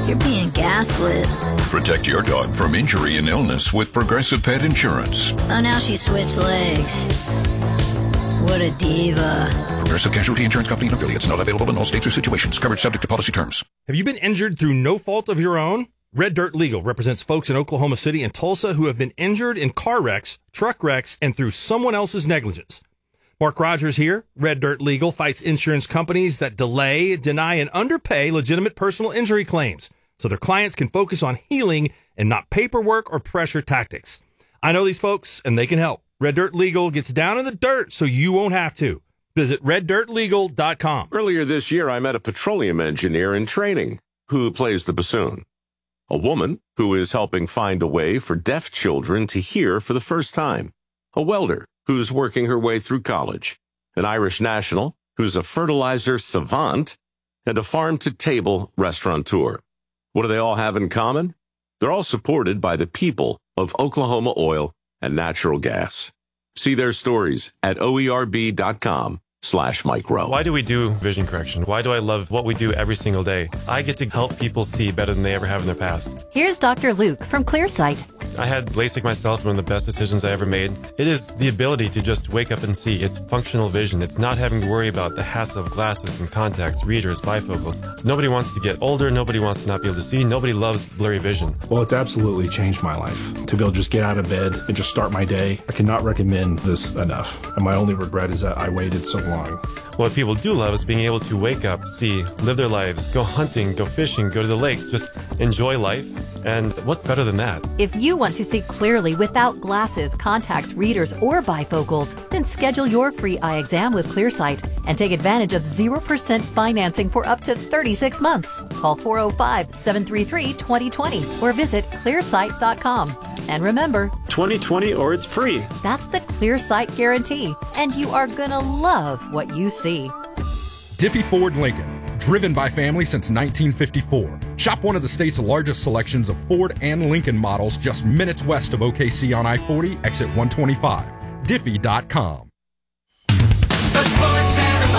You're being gaslit. Protect your dog from injury and illness with Progressive Pet Insurance. Oh, now she switched legs. What a diva. Progressive Casualty Insurance Company and affiliates. Not available in all states or situations. Coverage subject to policy terms. Have you been injured through no fault of your own? Red Dirt Legal represents folks in Oklahoma City and Tulsa who have been injured in car wrecks, truck wrecks, and through someone else's negligence. Mark Rogers here. Red Dirt Legal fights insurance companies that delay, deny, and underpay legitimate personal injury claims so their clients can focus on healing and not paperwork or pressure tactics. I know these folks, and they can help. Red Dirt Legal gets down in the dirt so you won't have to. Visit reddirtlegal.com. Earlier this year, I met a petroleum engineer in training who plays the bassoon. A woman who is helping find a way for deaf children to hear for the first time. A welder who's working her way through college. An Irish national who's a fertilizer savant. And a farm-to-table restaurateur. What do they all have in common? They're all supported by the people of Oklahoma Oil and Natural Gas. See their stories at oerb.com/Mike Rowe. Why do we do vision correction? Why do I love what we do every single day? I get to help people see better than they ever have in their past. Here's Dr. Luke from Clearsight. I had LASIK myself, one of the best decisions I ever made. It is the ability to just wake up and see. It's functional vision. It's not having to worry about the hassle of glasses and contacts, readers, bifocals. Nobody wants to get older. Nobody wants to not be able to see. Nobody loves blurry vision. Well, it's absolutely changed my life. To be able to just get out of bed and just start my day, I cannot recommend this enough. And my only regret is that I waited so long. What people do love is being able to wake up, see, live their lives, go hunting, go fishing, go to the lakes, just enjoy life. And what's better than that? If you want to see clearly without glasses, contacts, readers, or bifocals, then schedule your free eye exam with Clearsight and take advantage of 0% financing for up to 36 months. Call 405-733-2020 or visit clearsight.com. And remember, 2020 or it's free. That's the Clearsight guarantee, and you are gonna love what you see. Diffie Ford Lincoln. Driven by family since 1954. Shop one of the state's largest selections of Ford and Lincoln models just minutes west of OKC on I-40, exit 125. Diffie.com. The Sports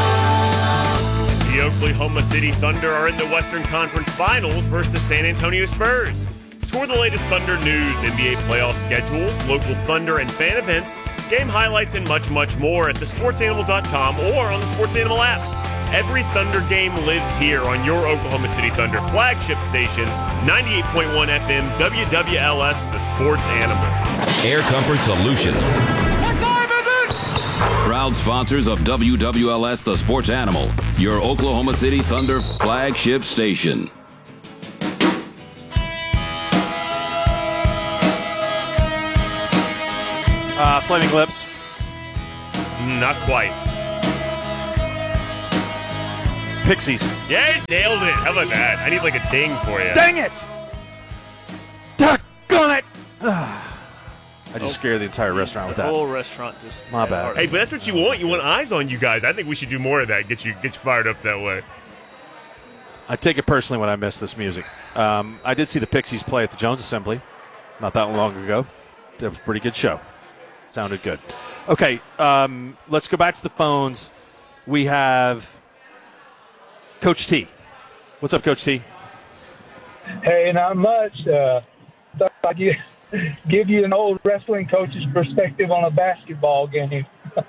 Animal. The Oklahoma City Thunder are in the Western Conference Finals versus the San Antonio Spurs. Score the latest Thunder news, NBA playoff schedules, local Thunder and fan events, game highlights, and much, much more at thesportsanimal.com or on the Sports Animal app. Every Thunder game lives here on your Oklahoma City Thunder flagship station, 98.1 FM WWLS, the Sports Animal. Air Comfort Solutions. What time is it? Proud sponsors of WWLS, the Sports Animal, your Oklahoma City Thunder flagship station. Flaming Lips. Not quite. Pixies. Yeah, you nailed it. How about that? I need like a ding for you. Dang it! Doggone it! I just scared the entire restaurant with that. The whole restaurant just... My bad. Hey, but that's what you want. You want eyes on you guys. I think we should do more of that. Get you fired up that way. I take it personally when I miss this music. I did see the Pixies play at the Jones Assembly not that long ago. That was a pretty good show. Sounded good. Okay, let's go back to the phones. We have Coach T. What's up, Coach T? Hey, not much. Thought I'd give you an old wrestling coach's perspective on a basketball game.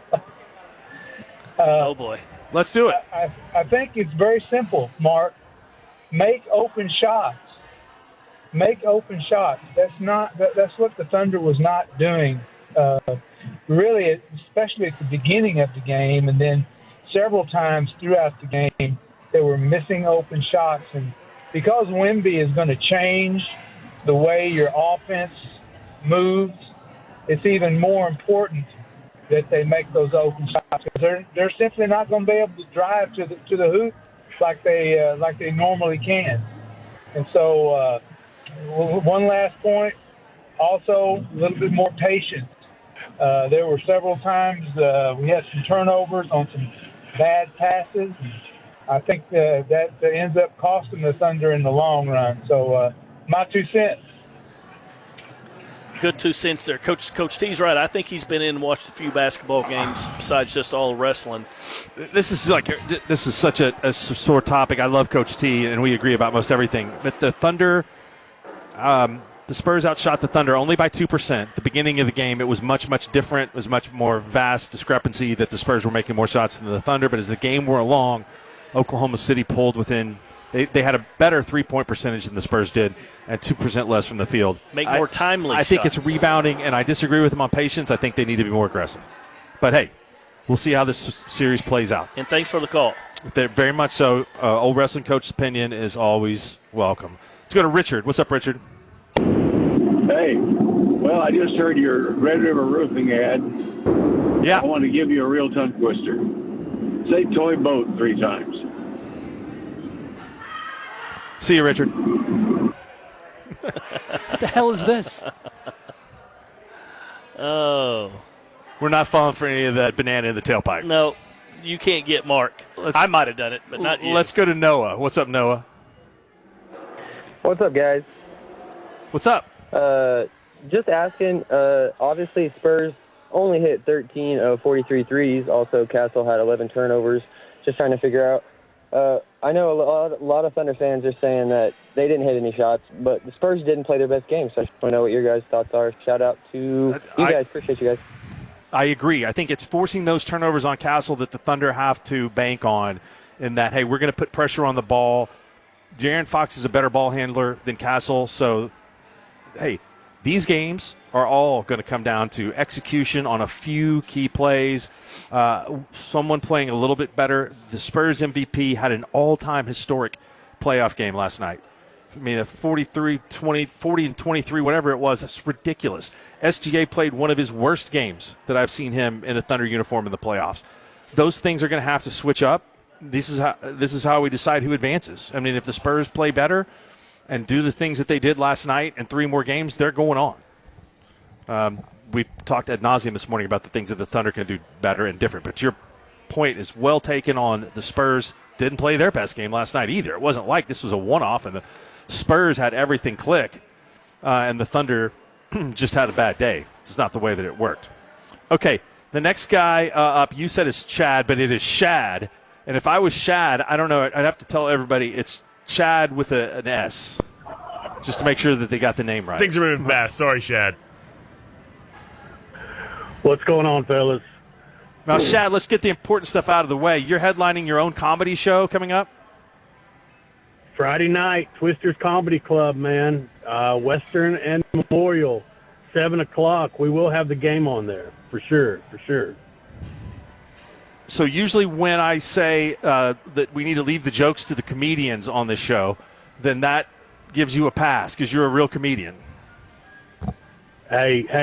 Oh, boy. Let's do it. I think it's very simple, Mark. Make open shots. Make open shots. That's what the Thunder was not doing. Really, especially at the beginning of the game, and then several times throughout the game, they were missing open shots. And because Wemby is going to change the way your offense moves, it's even more important that they make those open shots. They're simply not going to be able to drive to the hoop like they normally can. And so, one last point. Also, a little bit more patience. There were several times we had some turnovers on some bad passes. I think that ends up costing the Thunder in the long run. So, my 2 cents. good 2 cents there. Coach T's right. I think he's been in and watched a few basketball games besides just all wrestling. This is such a sore topic. I love Coach T, and we agree about most everything. But the Thunder, the Spurs outshot the Thunder only by 2%. At the beginning of the game, it was much, much different. It was much more vast discrepancy that the Spurs were making more shots than the Thunder. But as the game wore along, Oklahoma City pulled within. They had a better 3-point percentage than the Spurs did, and 2% less from the field. Make more timely I think shots. it's rebounding, and I disagree with them on patience. I think they need to be more aggressive. But, hey, we'll see how this series plays out. And thanks for the call. Very much so. Old wrestling coach's opinion is always welcome. Let's go to Richard. What's up, Richard? Hey, well, I just heard your Red River Roofing ad. Yeah. I want to give you a real tongue twister. Say toy boat 3 times. See you, Richard. What the hell is this? Oh. We're not falling for any of that banana in the tailpipe. No, you can't get Mark. I might have done it, but not you. Let's go to Noah. What's up, Noah? What's up, guys? What's up? Just asking, obviously Spurs only hit 13 of 43 threes. Also, Castle had 11 turnovers. Just trying to figure out. I know a lot of Thunder fans are saying that they didn't hit any shots, but the Spurs didn't play their best game, so I just want to know what your guys' thoughts are. Shout out to you guys. Appreciate you guys. I agree. I think it's forcing those turnovers on Castle that the Thunder have to bank on in that, hey, we're going to put pressure on the ball. De'Aaron Fox is a better ball handler than Castle, so, hey, these games are all going to come down to execution on a few key plays. Someone playing a little bit better. The Spurs MVP had an all-time historic playoff game last night. I mean, a 40-23, whatever it was, that's ridiculous. SGA played one of his worst games that I've seen him in a Thunder uniform in the playoffs. Those things are going to have to switch up. This is how we decide who advances. I mean, if the Spurs play better and do the things that they did last night and 3 more games, they're going on. We talked ad nauseum this morning about the things that the Thunder can do better and different. But your point is well taken on the Spurs didn't play their best game last night either. It wasn't like this was a one-off and the Spurs had everything click and the Thunder just had a bad day. It's not the way that it worked. Okay, the next guy up, you said is Chad, but it is Shad. And if I was Shad, I don't know, I'd have to tell everybody it's Chad with an S, just to make sure that they got the name right. Things are moving fast. Sorry, Shad. What's going on, fellas? Now, Shad, let's get the important stuff out of the way. You're headlining your own comedy show coming up? Friday night, Twisters Comedy Club, man. Western and Memorial, 7 o'clock. We will have the game on there, for sure. So usually when I say that we need to leave the jokes to the comedians on this show, then that gives you a pass because you're a real comedian. Hey,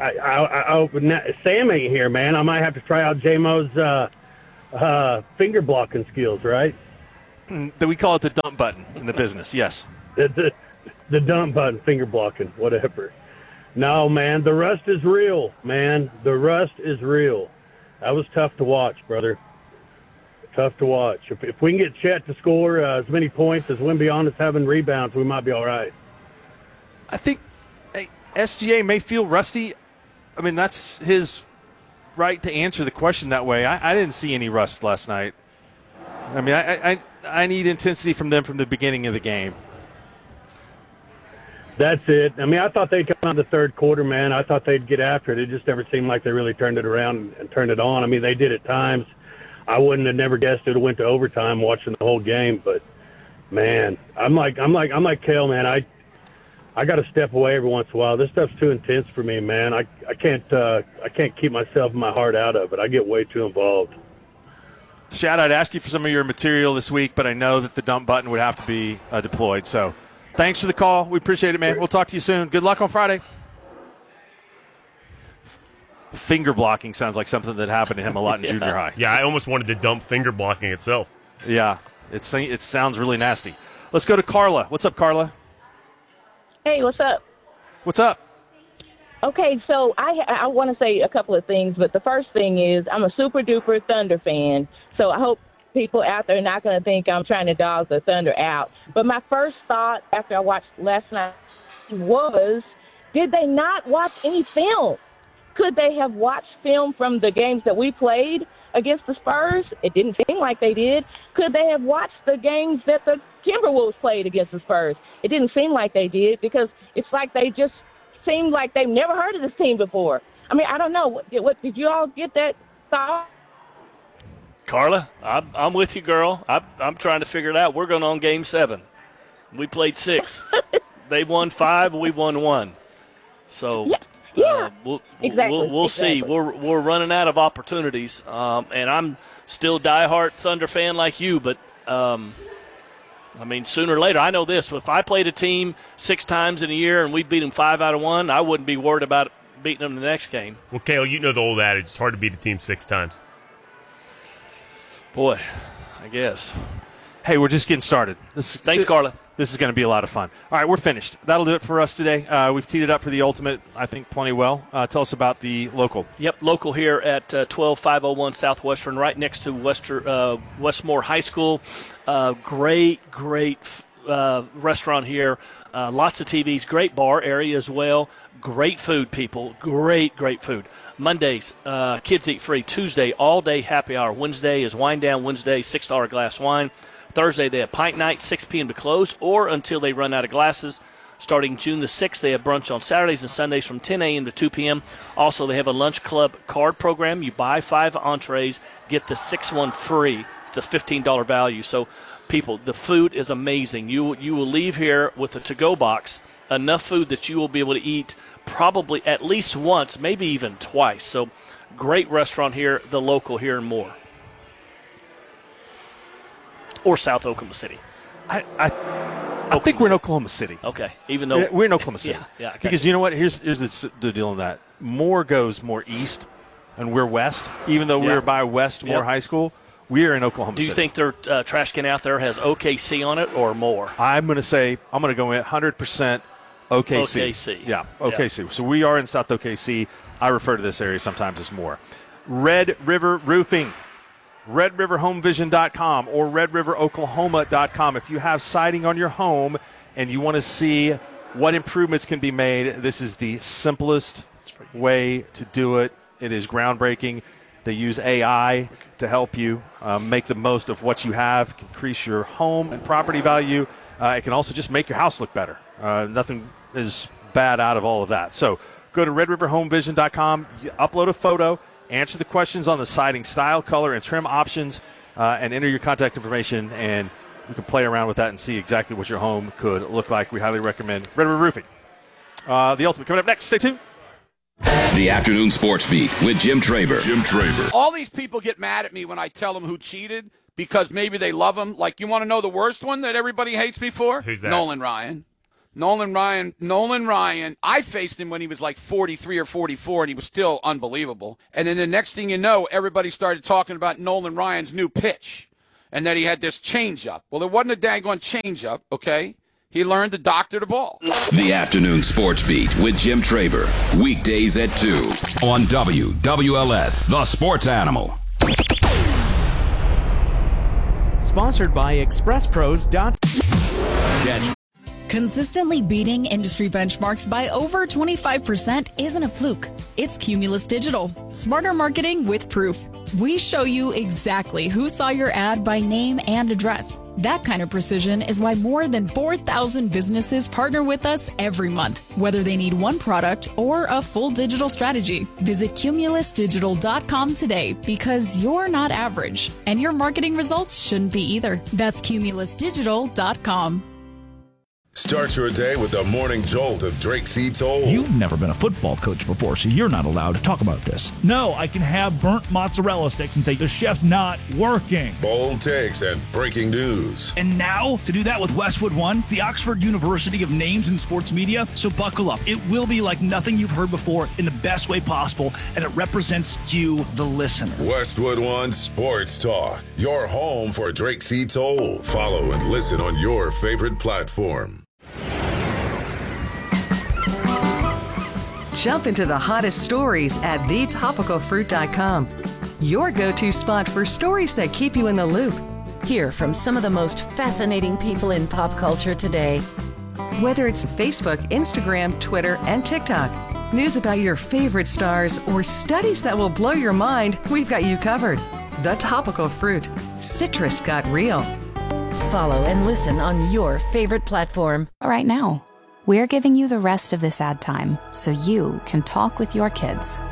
Sam ain't here, man. I might have to try out J-Mo's finger blocking skills, right? We call it the dump button in the business, yes. The dump button, finger blocking, whatever. No, man, the rust is real, man. The rust is real. That was tough to watch, brother. Tough to watch. If we can get Chet to score as many points as Wimby is having rebounds, we might be all right. I think SGA may feel rusty. I mean, that's his right to answer the question that way. I didn't see any rust last night. I mean, I need intensity from them from the beginning of the game. That's it. I mean, I thought they'd come out the third quarter, man. I thought they'd get after it. It just never seemed like they really turned it around and turned it on. I mean, they did at times. I wouldn't have never guessed it would have went to overtime watching the whole game. But man, I'm like Kale, man. I got to step away every once in a while. This stuff's too intense for me, man. I can't keep myself and my heart out of it. I get way too involved. Shad, I'd ask you for some of your material this week, but I know that the dump button would have to be deployed. So thanks for the call. We appreciate it, man. We'll talk to you soon. Good luck on Friday. Finger blocking sounds like something that happened to him a lot in junior high. Yeah, I almost wanted to dump finger blocking itself. Yeah, it sounds really nasty. Let's go to Carla. What's up, Carla? Hey, what's up? What's up? Okay, so I want to say a couple of things, but the first thing is I'm a super-duper Thunder fan, so I hope people out there are not going to think I'm trying to dog the Thunder out. But my first thought after I watched last night was, Did they not watch any film? Could they have watched film from the games that we played against the Spurs? It didn't seem like they did. Could they have watched the games that the Timberwolves played against the Spurs? It didn't seem like they did, because it's like they just seemed like they've never heard of this team before. I mean, I don't know. What did you all get that thought? Carla, I'm with you, girl. I'm trying to figure it out. We're going on Game 7. We played 6. They won 5, we won 1. So yeah. We'll see. We're running out of opportunities, and I'm still a diehard Thunder fan like you. But I mean, sooner or later, I know this: if I played a team 6 times in a year and we beat them 5 out of 1, I wouldn't be worried about beating them the next game. Well, Cale, you know the old adage: it's hard to beat a team 6 times. Boy, I guess. Hey, we're just getting started. Thanks, Carla. This is going to be a lot of fun. All right, we're finished. That'll do it for us today. We've teed it up for the Ultimate, I think, plenty well. Tell us about the local. Yep, local here at 12501 Southwestern, right next to Westmore High School. Great restaurant here. Lots of TVs. Great bar area as well. Great food, people. Great food. Mondays, kids eat free. Tuesday, all-day happy hour. Wednesday is Wine Down Wednesday, $6 glass wine. Thursday, they have pint night, 6 p.m. to close, or until they run out of glasses. Starting June the 6th, they have brunch on Saturdays and Sundays from 10 a.m. to 2 p.m. Also, they have a lunch club card program. You buy 5 entrees, get the 6th one free. It's a $15 value. So, people, the food is amazing. You will leave here with a to-go box, enough food that you will be able to eat probably at least once, maybe even twice. So, great restaurant here, the local here and more. Or South Oklahoma City. I think we're in Oklahoma City. Okay, even though we're in Oklahoma City. Yeah. Because you know what? Here's the deal on that. Moore goes more east, and we're west. Even though we're by Westmore High School, we're in Oklahoma City. Do you think their trash can out there has OKC on it or more? I'm going to go in 100% OKC. Yeah, OKC. Yeah. So we are in South OKC. I refer to this area sometimes as Moore. Red River Roofing. RedRiverHomeVision.com or RedRiverOklahoma.com. If you have siding on your home and you want to see what improvements can be made, this is the simplest way to do it. It is groundbreaking. They use AI to help you make the most of what you have, increase your home and property value. It can also just make your house look better. Nothing is bad out of all of that. So go to RedRiverHomeVision.com, upload a photo, answer the questions on the siding style, color, and trim options, and enter your contact information, and we can play around with that and see exactly what your home could look like. We highly recommend Red River Roofing. The Ultimate coming up next. Stay tuned. The Afternoon Sports Beat with Jim Traver. All these people get mad at me when I tell them who cheated because maybe they love him. Like, you want to know the worst one that everybody hates me for? Who's that? Nolan Ryan, I faced him when he was like 43 or 44, and he was still unbelievable. And then the next thing you know, everybody started talking about Nolan Ryan's new pitch and that he had this changeup. Well, it wasn't a daggone changeup, okay? He learned to doctor the ball. The Afternoon Sports Beat with Jim Traver. Weekdays at 2 on WWLS, the Sports Animal. Sponsored by ExpressPros.com. Catch. Consistently beating industry benchmarks by over 25% isn't a fluke. It's Cumulus Digital. Smarter marketing with proof. We show you exactly who saw your ad by name and address. That kind of precision is why more than 4,000 businesses partner with us every month, whether they need one product or a full digital strategy. Visit cumulusdigital.com today because you're not average, and your marketing results shouldn't be either. That's cumulusdigital.com. Start your day with the morning jolt of Drake C. Toll. You've never been a football coach before, so you're not allowed to talk about this. No, I can have burnt mozzarella sticks and say the chef's not working. Bold takes and breaking news. And now, to do that with Westwood One, the Oxford University of Names in Sports Media, so buckle up. It will be like nothing you've heard before in the best way possible, and it represents you, the listener. Westwood One Sports Talk, your home for Drake C. Toll. Follow and listen on your favorite platform. Jump into the hottest stories at thetopicalfruit.com. Your go-to spot for stories that keep you in the loop. Hear from some of the most fascinating people in pop culture today. Whether it's Facebook, Instagram, Twitter, and TikTok, news about your favorite stars, or studies that will blow your mind, we've got you covered. The Topical Fruit. Citrus got real. Follow and listen on your favorite platform. Right now, we're giving you the rest of this ad time so you can talk with your kids.